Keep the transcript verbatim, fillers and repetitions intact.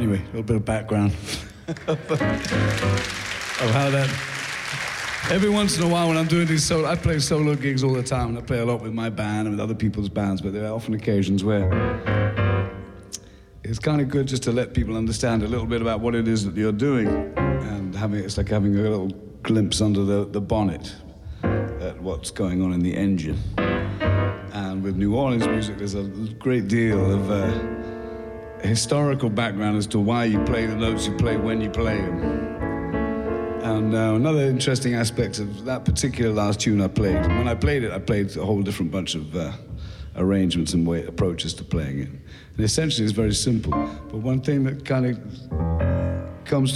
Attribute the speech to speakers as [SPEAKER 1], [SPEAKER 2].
[SPEAKER 1] Anyway, a little bit of background of how that... Every once in a while when I'm doing these solo... I play solo gigs all the time, and I play a lot with my band and with other people's bands, but there are often occasions where it's kind of good just to let people understand a little bit about what it is that you're doing, and having it's like having a little glimpse under the, the bonnet at what's going on in the engine. And with New Orleans music, there's a great deal of uh, historical background as to why you play the notes you play when you play them. And uh, another interesting aspect of that particular last tune I played, when I played it, I played a whole different bunch of uh, arrangements and way, approaches to playing it. And essentially it's very simple. But one thing that kind of